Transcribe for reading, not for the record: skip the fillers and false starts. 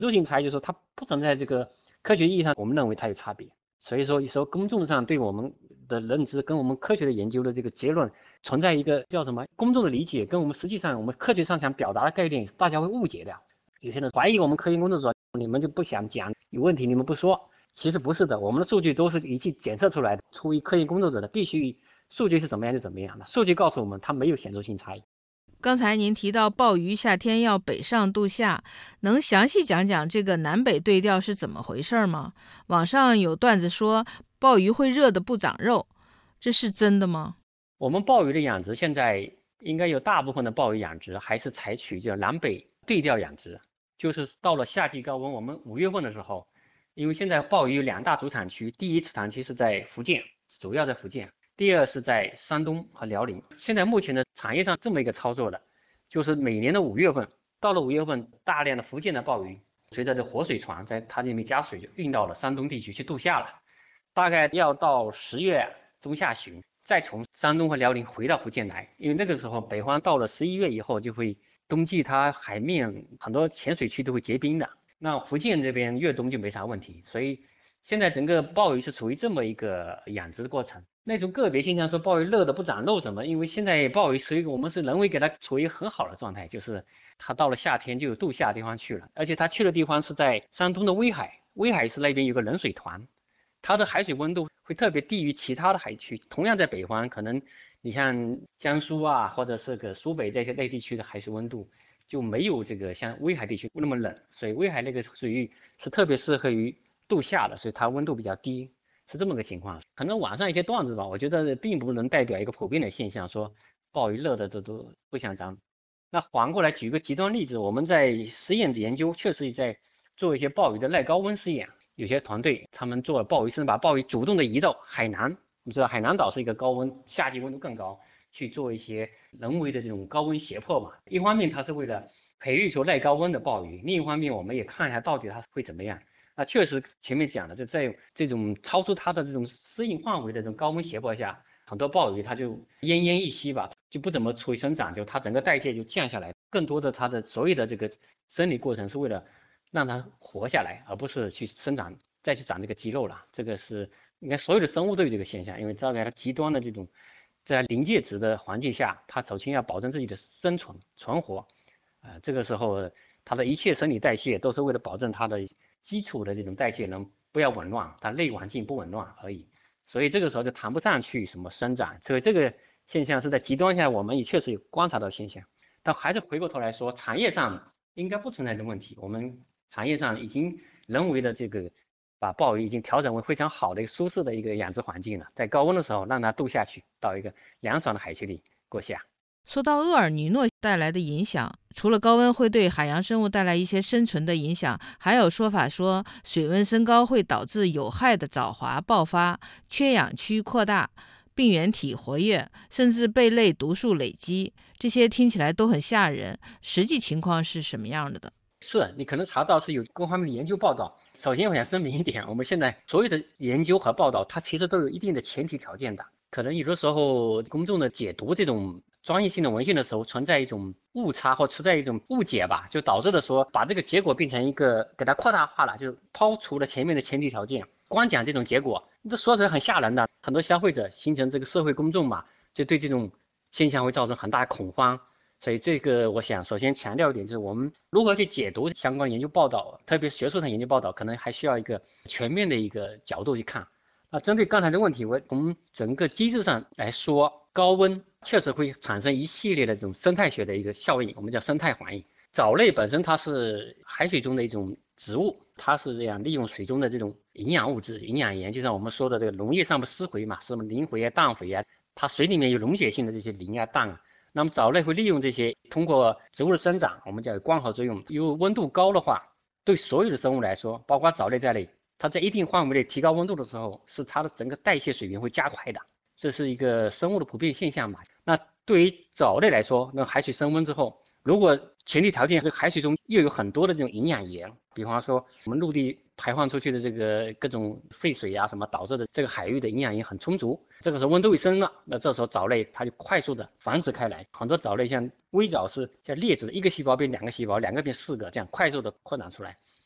入性差异就是说它不存在这个科学意义上我们认为它有差别。所以说有时候公众上对我们的认知跟我们科学的研究的这个结论存在一个叫什么公众的理解，跟我们实际上我们科学上想表达的概念大家会误解掉。有些人怀疑我们科研工作者，你们就不想讲，有问题你们不说。其实不是的，我们的数据都是仪器检测出来的，出于科研工作者的必须数据是怎么样就怎么样的，数据告诉我们它没有显著性差异。 刚才您提到鲍鱼夏天要北上度夏，能详细讲讲这个南北对调是怎么回事吗？网上有段子说鲍鱼会热得不长肉，这是真的吗？ 我们鲍鱼的养殖现在应该有大部分的鲍鱼养殖还是采取叫南北对调养殖，就是到了夏季高温，我们5月份的时候，因为现在鲍鱼有2大主产区，第一主产区是在福建，主要在福建。第二是在山东和辽宁。现在目前的产业上这么一个操作的，就是每年的5月份，到了5月份，大量的福建的鲍鱼随着这活水船在它这里面加水，就运到了山东地区去度夏了。大概要到10月中下旬，再从山东和辽宁回到福建来，因为那个时候北方到了11月以后就会冬季，它海面很多浅水区都会结冰的。那福建这边越冬就没啥问题，所以现在整个鲍鱼是处于这么一个养殖的过程。那种个别现象说鲍鱼热的不长肉什么，因为现在鲍鱼所以我们是人为给它处于很好的状态，就是它到了夏天就有度夏的地方去了，而且它去的地方是在山东的威海，威海市那边有个冷水团，它的海水温度会特别低于其他的海区。同样在北方，可能你像江苏啊，或者是个苏北这些内地区的海水温度就没有这个像威海地区那么冷，所以威海那个水域是特别适合于度夏的，所以它温度比较低。是这么个情况，可能网上一些段子吧，我觉得并不能代表一个普遍的现象，说鲍鱼热的都不想长。那反过来举个极端例子，我们在实验研究确实在做一些鲍鱼的耐高温试验，有些团队他们做鲍鱼，甚至把鲍鱼主动的移到海南，你知道海南岛是一个高温，夏季温度更高，去做一些人为的这种高温胁迫嘛。一方面它是为了培育出耐高温的鲍鱼，另一方面我们也看一下到底它会怎么样。那确实前面讲的，就在这种超出它的这种适应范围的这种高温胁迫下，很多鲍鱼它就奄奄一息吧，就不怎么出于生长，就它整个代谢就降下来。更多的它的所有的这个生理过程是为了让它活下来，而不是去生长再去长这个肌肉了。这个是应该所有的生物都有这个现象，因为在它极端的这种在临界值的环境下，它首先要保证自己的生存存活，这个时候它的一切生理代谢都是为了保证它的基础的这种代谢能不要紊乱，它内环境不紊乱而已。所以这个时候就谈不上去什么生长，所以这个现象是在极端下我们也确实有观察到现象。但还是回过头来说，产业上应该不存在的问题。我们产业上已经人为的这个把鲍鱼已经调整为非常好的一个舒适的一个养殖环境了，在高温的时候让它度下去，到一个凉爽的海区里过夏。 说到厄尔尼诺带来的影响，除了高温会对海洋生物带来一些生存的影响，还有说法说水温升高会导致有害的藻华爆发、缺氧区扩大、病原体活跃，甚至贝类毒素累积。这些听起来都很吓人，实际情况是什么样的？ 是你可能查到是有各方面的研究报道。首先我想声明一点，我们现在所有的研究和报道，它其实都有一定的前提条件的。可能有的时候公众的解读这种专业性的文献的时候，存在一种误差或存在一种误解吧，就导致了说把这个结果变成一个给它扩大化了，就抛除了前面的前提条件，光讲这种结果，这说起来很吓人的。很多消费者形成这个社会公众嘛，就对这种现象会造成很大的恐慌。所以这个我想首先强调一点，就是我们如何去解读相关研究报道，特别是学术上研究报道，可能还需要一个全面的一个角度去看。那针对刚才的问题，我从整个机制上来说，高温确实会产生一系列的这种生态学的一个效应，我们叫生态反应。藻类本身它是海水中的一种植物，它是这样利用水中的这种营养物质、营养盐，就像我们说的这个农业上的施肥嘛，什么磷肥啊、氮肥啊，它水里面有溶解性的这些磷啊、氮啊。那么藻类会利用这些，通过植物的生长，我们叫光合作用。因为温度高的话，对所有的生物来说，包括藻类在内，它在一定范围内提高温度的时候，是它的整个代谢水平会加快的，这是一个生物的普遍现象嘛。那对于藻类来说，那海水升温之后，如果前提条件是海水中又有很多的这种营养盐，比方说我们陆地排放出去的这个各种废水啊什么，导致的这个海域的营养盐很充足，这个时候温度一升了，那这时候藻类它就快速的繁殖开来。很多藻类像微藻是像裂子的，一个细胞变2个细胞，2个变4个，这样快速的扩展出来。